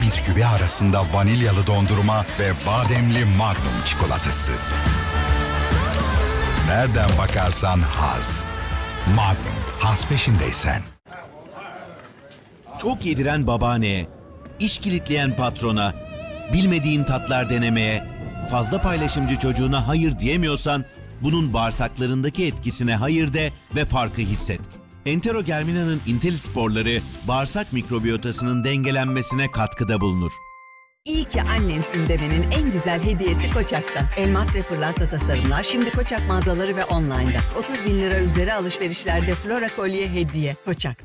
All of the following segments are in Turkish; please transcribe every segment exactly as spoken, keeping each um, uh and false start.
bisküvi arasında vanilyalı dondurma ve bademli Magnum çikolatası. Nereden bakarsan haz. Magnum, haz peşindeysen. Çok yediren babaanneye, iş kilitleyen patrona, bilmediğin tatlar denemeye, fazla paylaşımcı çocuğuna hayır diyemiyorsan, bunun bağırsaklarındaki etkisine hayır de ve farkı hisset. Enterogermina'nın IntelliSporları bağırsak mikrobiyotasının dengelenmesine katkıda bulunur. İyi ki annemsin demenin en güzel hediyesi Koçak'ta. Elmas ve pırlanta tasarımlar şimdi Koçak mağazaları ve online'da. otuz bin lira üzeri alışverişlerde Flora kolye hediye. Koçak.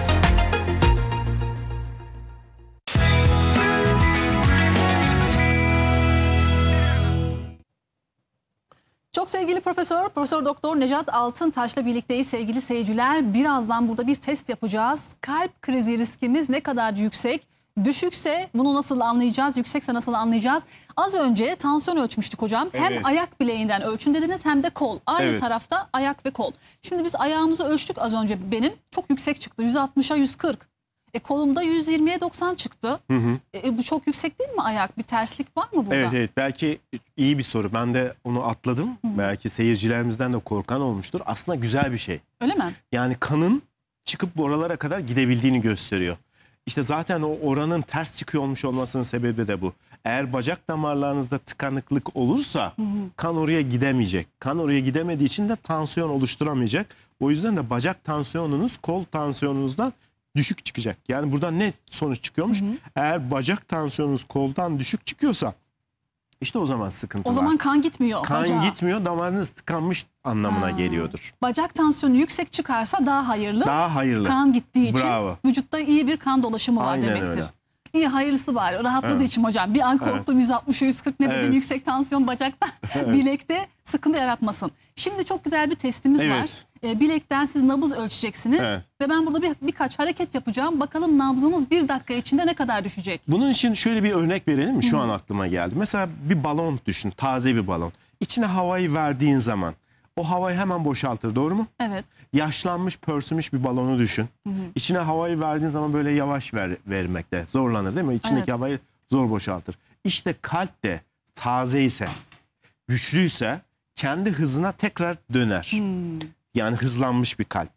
Çok sevgili Profesör, Profesör Doktor Necat Altıntaş'la birlikteyiz sevgili seyirciler. Birazdan burada bir test yapacağız. Kalp krizi riskimiz ne kadar yüksek? Düşükse bunu nasıl anlayacağız? Yüksekse nasıl anlayacağız? Az önce tansiyon ölçmüştük hocam. Hem Evet. ayak bileğinden ölçün dediniz hem de kol. Aynı Evet. tarafta ayak ve kol. Şimdi biz ayağımızı ölçtük az önce benim. Çok yüksek çıktı. yüz altmışa yüz kırk. E, kolumda yüz yirmiye doksan çıktı. Hı hı. E, bu çok yüksek değil mi ayak? Bir terslik var mı burada? Evet evet, belki iyi bir soru. Ben de onu atladım. Hı. Belki seyircilerimizden de korkan olmuştur. Aslında güzel bir şey. Öyle mi? Yani kanın çıkıp buralara kadar gidebildiğini gösteriyor. İşte zaten o oranın ters çıkıyor olmuş olmasının sebebi de bu. Eğer bacak damarlarınızda tıkanıklık olursa Hı hı. kan oraya gidemeyecek. Kan oraya gidemediği için de tansiyon oluşturamayacak. O yüzden de bacak tansiyonunuz kol tansiyonunuzdan düşük çıkacak. Yani buradan ne sonuç çıkıyormuş? Hı hı. Eğer bacak tansiyonunuz koldan düşük çıkıyorsa işte o zaman sıkıntı O var. zaman kan gitmiyor Kan bacağa. gitmiyor, damarınız tıkanmış anlamına Ha. geliyordur. Bacak tansiyonu yüksek çıkarsa daha hayırlı. Daha hayırlı. Kan gittiği için Bravo. vücutta iyi bir kan dolaşımı var Aynen demektir. öyle. İyi hayırlısı var. Rahatladığı Evet. için hocam. Bir an korktum yüz altmışa yüz kırk ne dedim Evet. yüksek tansiyon bacakta Evet. bilekte sıkıntı yaratmasın. Şimdi çok güzel bir testimiz Evet. var. E, bilekten siz nabız ölçeceksiniz. Evet. Ve ben burada bir, birkaç hareket yapacağım. Bakalım nabzımız bir dakika içinde ne kadar düşecek? Bunun için şöyle bir örnek verelim mi? Şu an aklıma geldi. Mesela bir balon düşün, taze bir balon. İçine havayı verdiğin zaman o havayı hemen boşaltır, doğru mu? Evet. Yaşlanmış, pörsümüş bir balonu düşün. Hı hı. İçine havayı verdiğin zaman böyle yavaş ver, vermekte zorlanır değil mi? İçindeki Evet. havayı zor boşaltır. İşte kalp de taze ise, güçlüyse kendi hızına tekrar döner. Hmm. Yani hızlanmış bir kalp.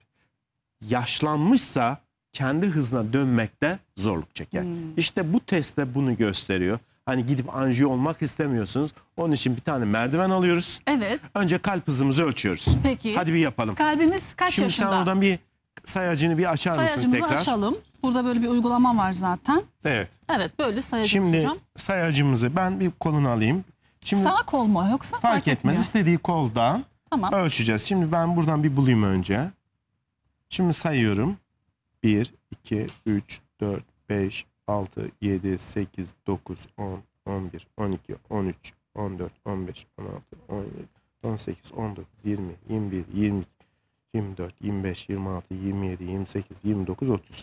Yaşlanmışsa kendi hızına dönmekte zorluk çeker. Hmm. İşte bu testte bunu gösteriyor. Hani gidip anjiyo olmak istemiyorsunuz. Onun için bir tane merdiven alıyoruz. Evet. Önce kalp hızımızı ölçüyoruz. Peki. Hadi bir yapalım. Kalbimiz kaç Şimdi yaşında? sen oradan bir sayacını bir açar mısın Sayacımızı tekrar? açalım. Burada böyle bir uygulama var zaten. Evet. Evet böyle sayacımız Şimdi hocam. sayacımızı ben bir kolunu alayım. Şimdi Sağ kol mu yoksa fark, fark etmez. etmiyor. İstediği koldan Tamam. ölçeceğiz. Şimdi ben buradan bir bulayım önce. Şimdi sayıyorum. bir, iki, üç, dört, beş, altı, yedi, sekiz, dokuz, on, on bir, on iki, on üç, on dört, on beş, on altı, on yedi, on sekiz, on dokuz, yirmi, yirmi bir, yirmi iki, yirmi dört, yirmi beş, yirmi altı, yirmi yedi, yirmi sekiz, yirmi dokuz, otuz.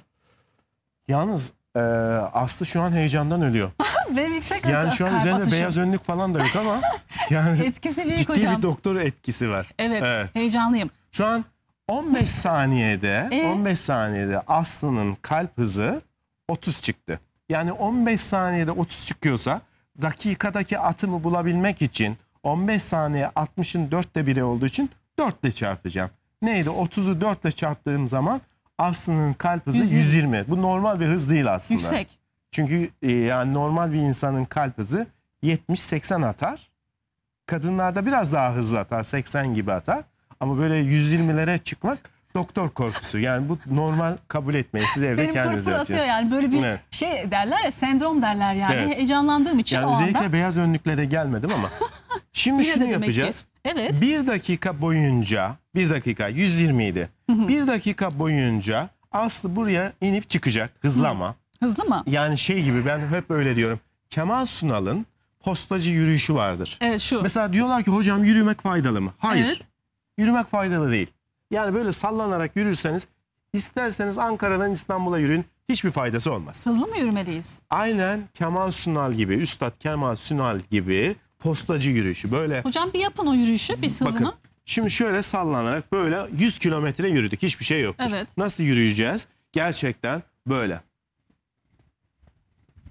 Yalnız e, Aslı şu an heyecandan ölüyor. Benim yüksek Yani şu an kalp üzerinde atışım. beyaz önlük falan da yok ama yani Etkisi büyük ciddi hocam. bir doktor etkisi var. Evet, Evet. heyecanlıyım. Şu an on beş saniyede Ee? on beş saniyede Aslı'nın kalp hızı otuz çıktı. Yani on beş saniyede otuz çıkıyorsa dakikadaki atımı bulabilmek için on beş saniye altmışın dörtte biri olduğu için dört ile çarpacağım. Neydi? otuzu dört ile çarptığım zaman Aslı'nın kalp hızı yüz yirmi. yüz yirmi. Bu normal bir hız değil aslında. Yüksek. Çünkü e, yani normal bir insanın kalp hızı yetmiş seksen atar. Kadınlarda biraz daha hızlı atar, seksen gibi atar. Ama böyle yüz yirmilere çıkmak doktor korkusu. Yani bu normal kabul etmeyin. Siz evde Benim pır kendiniz pır ölçün. atıyor yani. Böyle bir Evet. şey derler ya, sendrom derler yani. Evet. Heyecanlandığım için Yani o özellikle anda. beyaz önlüklere gelmedim ama. Şimdi Yine de şunu demek ki. yapacağız. Evet. Bir dakika boyunca, bir dakika yüz yirmi idi. Bir dakika boyunca Aslı buraya inip çıkacak. Hızlı ama. Hızlı mı? Yani şey gibi, ben hep öyle diyorum. Kemal Sunal'ın postacı yürüyüşü vardır. Evet şu. Mesela diyorlar ki hocam yürümek faydalı mı? Hayır. Evet. Yürümek faydalı değil. Yani böyle sallanarak yürürseniz, isterseniz Ankara'dan İstanbul'a yürüyün, hiçbir faydası olmaz. Hızlı mı yürümeliyiz? Aynen Kemal Sunal gibi, Üstad Kemal Sunal gibi postacı yürüyüşü böyle. Hocam bir yapın o yürüyüşü biz hızını. Bakın şimdi şöyle sallanarak böyle yüz kilometre yürüdük, hiçbir şey yoktur. Evet. Nasıl yürüyeceğiz? Gerçekten böyle.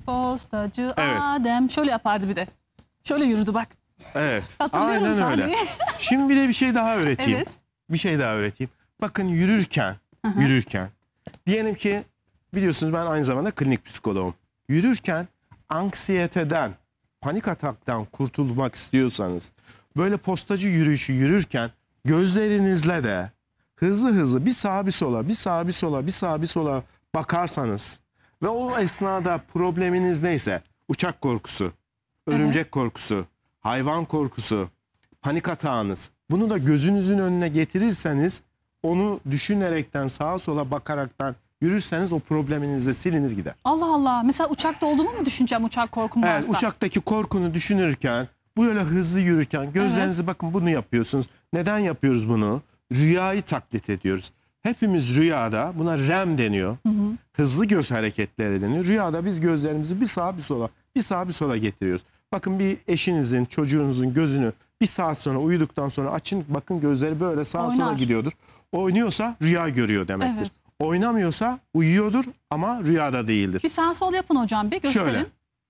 Postacı Evet. Adem şöyle yapardı bir de. Şöyle yürüdü bak. Evet. Hatırlıyor musun Aynen öyle. sahneyi? Şimdi bir de bir şey daha öğreteyim. Evet. Bir şey daha öğreteyim. Bakın yürürken, yürürken diyelim ki biliyorsunuz ben aynı zamanda klinik psikoloğum. Yürürken anksiyeteden, panik ataktan kurtulmak istiyorsanız böyle postacı yürüyüşü yürürken gözlerinizle de hızlı hızlı bir sağa bir sola, bir sağa bir sola, bir sağa bir sola bakarsanız ve o esnada probleminiz neyse uçak korkusu, örümcek korkusu, hayvan korkusu, panik atağınız bunu da gözünüzün önüne getirirseniz onu düşünerekten sağa sola bakaraktan yürürseniz o probleminiz de silinir gider. Allah Allah. Mesela uçakta olduğumu mu düşüneceğim uçak korkum Evet, varsa? uçaktaki korkunu düşünürken, böyle hızlı yürürken gözlerinizi bakın bunu yapıyorsunuz. Neden yapıyoruz bunu? Rüyayı taklit ediyoruz. Hepimiz rüyada, buna R E M deniyor. Hızlı göz hareketleri deniyor. Rüyada biz gözlerimizi bir sağa bir sola, bir sağa bir sola getiriyoruz. Bakın bir eşinizin, çocuğunuzun gözünü bir saat sonra uyuduktan sonra açın bakın gözleri böyle sağa sola Oynar. gidiyordur. Oynuyorsa rüya görüyor demektir. Evet. Oynamıyorsa uyuyordur ama rüyada değildir. Bir sağ sol yapın hocam bir gösterin. Şöyle.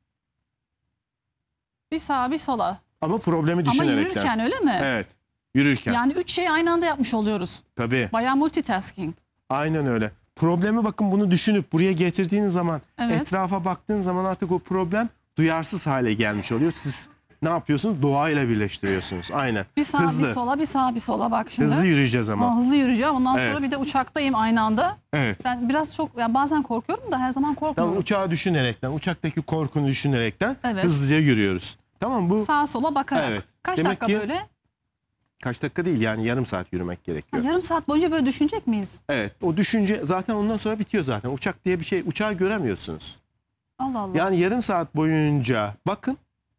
Bir sağa bir sola. Ama problemi Ama düşünerekten. yürürken öyle mi? Evet. Yürürken. Yani üç şeyi aynı anda yapmış oluyoruz. Tabii. Bayağı multitasking. Aynen öyle. Problemi bakın bunu düşünüp buraya getirdiğiniz zaman Evet. etrafa baktığın zaman artık o problem duyarsız hale gelmiş oluyor. Siz ne yapıyorsunuz? Doğayla birleştiriyorsunuz. Aynen. Bir sağa Hızlı. bir sola bir sağa bir sola bak şimdi. Hızlı yürüyeceğiz ama. Ama hızlı yürüyeceğim. Ondan Evet. sonra bir de uçaktayım aynı anda. Evet. Ben biraz çok yani bazen korkuyorum da her zaman korkmuyorum. Tamam, uçağı düşünerekten, uçaktaki korkunu düşünerekten Evet. hızlıca yürüyoruz. Tamam bu Sağa sola bakarak. Evet. Kaç Demek dakika ki- böyle? kaç dakika değil yani yarım saat yürümek Ha, gerekiyor. yarım saat boyunca böyle düşünecek miyiz? Evet, o düşünce zaten ondan sonra bitiyor zaten. Uçak diye bir şey, uçağı göremiyorsunuz. Allah Allah. Yani yarım saat boyunca bakın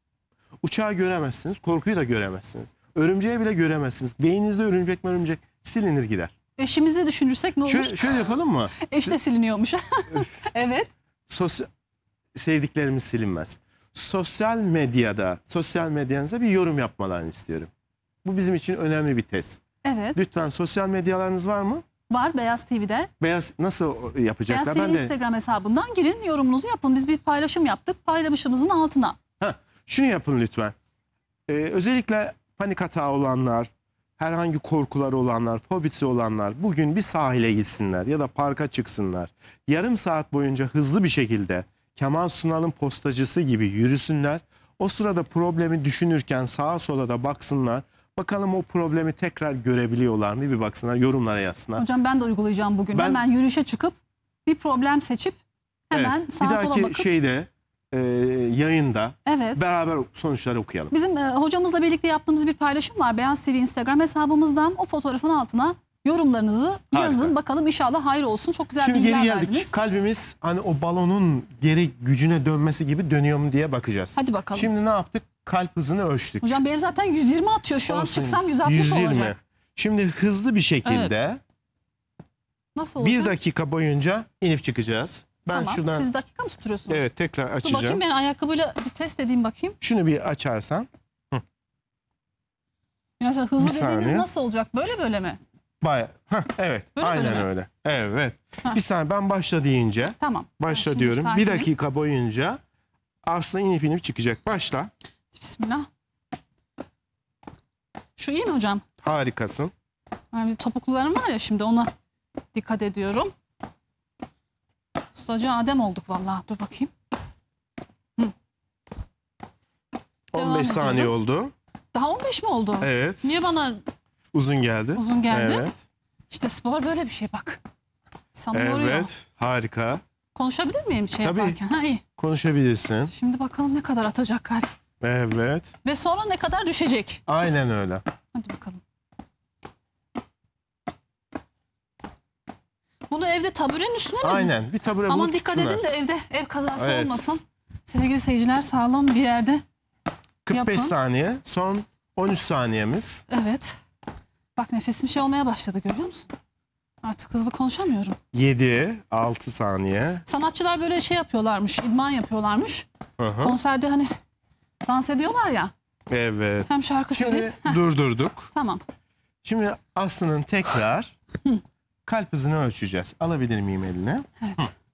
uçağı göremezsiniz, korkuyu da göremezsiniz. Örümceği bile göremezsiniz. Beyninizde örümcek mi örümcek silinir gider. Eşimizi düşünürsek ne olur? Şöyle, şöyle yapalım mı? Eş de siliniyormuş. Evet. Sosyal sevdiklerimiz silinmez. Sosyal medyada, sosyal medyanıza bir yorum yapmalarını istiyorum. Bu bizim için önemli bir test. Evet. Lütfen sosyal medyalarınız var mı? Var Beyaz T V'de. Beyaz nasıl Beyaz yapacaklar? T V Ben de Instagram hesabından girin yorumunuzu yapın. Biz bir paylaşım yaptık. Paylaşımımızın altına. Heh, şunu yapın lütfen. Ee, özellikle panik atağı olanlar, herhangi korkuları olanlar, fobisi olanlar bugün bir sahile gitsinler ya da parka çıksınlar. Yarım saat boyunca hızlı bir şekilde Kemal Sunal'ın postacısı gibi yürüsünler. O sırada problemi düşünürken sağa sola da baksınlar. Bakalım o problemi tekrar görebiliyorlar mı? Bir baksınlar, yorumlara yazsınlar. Hocam ben de uygulayacağım bugün. Ben- Hemen yürüyüşe çıkıp bir problem seçip hemen Evet, sağa bir sola dahaki bakıp. şeyde e, yayında Evet. beraber sonuçları okuyalım. Bizim e, hocamızla birlikte yaptığımız bir paylaşım var. Beyaz T V Instagram hesabımızdan o fotoğrafın altına yorumlarınızı yazın. Harika. Bakalım inşallah hayır olsun. Çok güzel Şimdi bilgiler geri geldik. verdiniz. Kalbimiz hani o balonun geri gücüne dönmesi gibi dönüyor mu diye bakacağız. Hadi bakalım. Şimdi ne yaptık? Kalp hızını ölçtük. Hocam benim zaten yüz yirmi atıyor. Şu an Olsun, çıksam yüz altmış yüz yirmi. olacak. Şimdi hızlı bir şekilde Nasıl olacak? bir dakika boyunca inip çıkacağız. Ben Tamam. şuradan Siz dakika mı tutuyorsunuz? evet tekrar Dur açacağım. bakayım ben ayakkabıyla bir test edeyim bakayım. Şunu bir açarsan. Mesela hızlı Bir dediğiniz saniye. nasıl olacak? Böyle böyle mi? Baya. Heh, evet. Böyle aynen böyle mi? öyle. Evet. Heh. Bir saniye ben başla deyince Tamam. başla Şimdi diyorum. Bir sakinim. dakika boyunca aslında inip inip çıkacak. Başla. Bismillah. Şu iyi mi hocam? Harikasın. Yani topuklularım var ya şimdi ona dikkat ediyorum. Ustacı Adem olduk vallahi. Dur bakayım. Devam on beş saniye ediyorum. oldu. Daha on beş mi oldu? Evet. Niye bana Uzun geldi. uzun geldi? Evet. İşte spor böyle bir şey bak. Sana yoruyor. Evet. Harika. Konuşabilir miyim şey Tabii. yaparken? Ha iyi. Konuşabilirsin. Şimdi bakalım ne kadar atacak kalp. Evet. Ve sonra ne kadar düşecek. Aynen öyle. Hadi bakalım. Bunu evde taburenin üstüne mi? Aynen. Bir tabure Aman bulup dikkat çıksınlar. edin de evde ev kazası Evet. olmasın. Sevgili seyirciler sağlam bir yerde. kırk beş yapın. saniye. Son on üç saniyemiz. Evet. Bak nefesim şey olmaya başladı görüyor musun? Artık hızlı konuşamıyorum. yedi, altı saniye. Sanatçılar böyle şey yapıyorlarmış, idman yapıyorlarmış. Hı hı. Konserde hani dans ediyorlar ya. Evet. Hem şarkı Şimdi söyleyip. Heh, durdurduk. tamam. Şimdi Aslı'nın tekrar kalp hızını ölçeceğiz. Alabilir miyim eline? Evet.